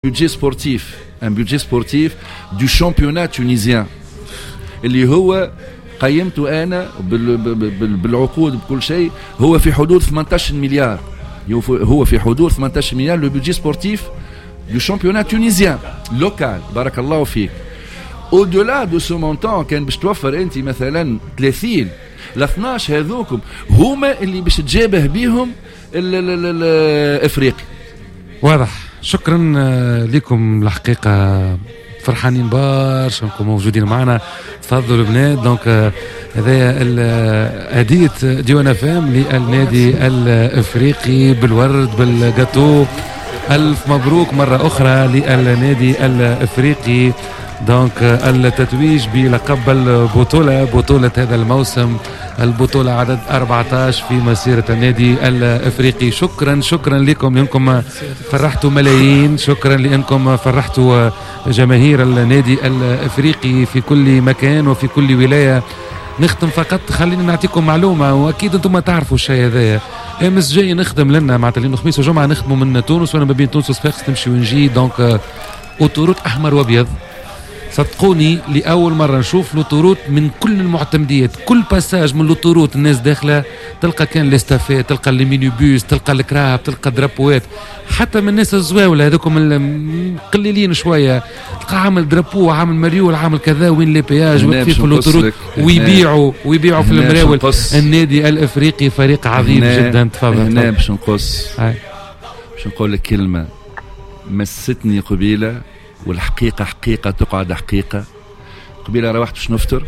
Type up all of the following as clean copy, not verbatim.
un budget sportif du championnat tunisien اللي هو قيمته أنا بالعقود بكل شيء هو في حدود 18 مليار. هو في حدود 18 مليار le budget sportif du championnat tunisien local. بارك الله فيك. au-delà de ce montant كان باش توفر أنت مثلا 30 ل 12 هذوكم هما اللي باش تجابه بيهم الافريقي. واضح. شكرا لكم الحقيقة، فرحانين برشا انكم موجودين معنا. تفضلوا البنات. دونك هذا هدية ديوان فام للنادي الافريقي بالورد بالجاتو. الف مبروك مرة اخرى للنادي الافريقي. دونك التتويج بلقب البطولة، بطولة هذا الموسم، البطولة عدد 14 في مسيرة النادي الافريقي. شكرا لكم لانكم فرحتوا ملايين، شكرا لانكم فرحتوا جماهير النادي الافريقي في كل مكان وفي كل ولاية. نختم فقط، خليني نعطيكم معلومة واكيد انتم ما تعرفوا الشيء هذايا. امس جاي نخدم لنا مع تلين خميس وجمعة، نخدموا من تونس وانا ما بين تونس وصفاقس نمشي ونجي. دونك اوتوروت احمر وابيض، صدقوني لأول مرة نشوف لوطوروت من كل المعتمديات. كل باساج من لوطوروت الناس داخلة تلقى كان الاستافات، تلقى المينيبوس، تلقى الكراب، تلقى درابوات، حتى من الناس الزواولة هذوكم قليلين شوية تلقى عامل درابو، عامل مريول، عامل كذا. وين لي بياج وقفين في لوطوروت ويبيعوا في المراول. النادي الافريقي فريق عظيم جدا. تفضل. هنا باش نقص، باش نقول لك كلمة مستني قبيلة، والحقيقة حقيقة تقعد حقيقة. قبيلة روحت باش نفطر،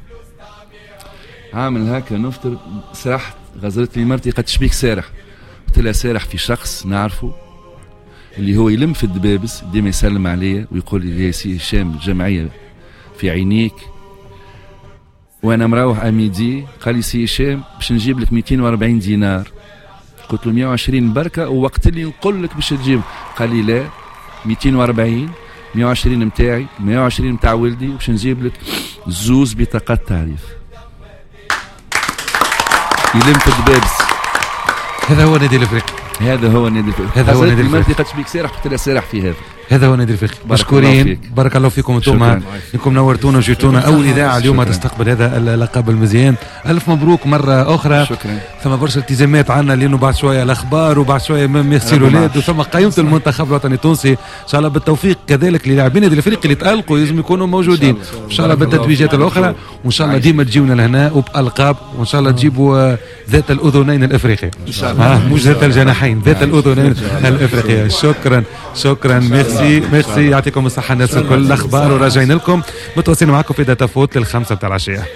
عامل هكا نفطر، سرحت، غزرت لي مرتي قد شبيك سارح؟ قلت لها سارح في شخص نعرفه اللي هو يلم في الدبابس ديما يسلم عليا ويقول لي يا سي هشام الجمعية في عينيك. وانا مروح اميدي قال لي سي هشام باش نجيب لك 240 دينار. قلت له 120 بركة، ووقت اللي نقول لك باش تجيب قال لي لا 240 120 متاعي 120 متاع ولدي، وباش نجيب لك زوز بطاقات تعريف. يلم في الدبابس. هذا هو النادي الافريقي. هذا هو النادي الافريقي. هذا هو النادي الافريقي. قد شبيك سارح؟ قلت لها سارح في هذا. هذا هو النادي الافريقي. مشكورين، بارك الله فيكم انتم، انكم نورتونا وجيتونا. اول اذاعه اليوم تستقبل هذا اللقب المزيان. الف مبروك مره اخرى. شكرا. ثم برشا التزامات عنا لانه بعد شويه الاخبار وبعد شويه ميرسي الاولاد، وثم قائمه المنتخب الوطني التونسي. ان شاء الله بالتوفيق كذلك للاعبين النادي الافريقي اللي تالقوا لازم يكونوا موجودين ان شاء الله بالتتويجات الاخرى. وان شاء الله ديما تجيونا لهنا وبالقاب، وان شاء الله تجيبوا ذات الاذنين الافريقيه ان شاء الله، مش ذات الجناحين، ذات الاذنين الافريقيه. شكرا ميرسي يعطيكم الصحة الناس الكل. الأخبار وراجعين لكم متواصلين معكم في داتا فوت لل5 بتاع العشية.